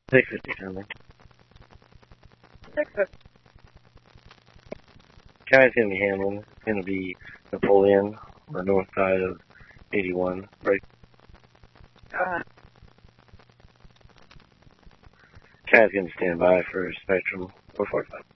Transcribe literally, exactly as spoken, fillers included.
six fifty something. six fifty. County's going to be Hamlin. It's going to be Napoleon on the north side of eighty-one. Right. Uh, County's going to stand by for Spectrum four forty-five.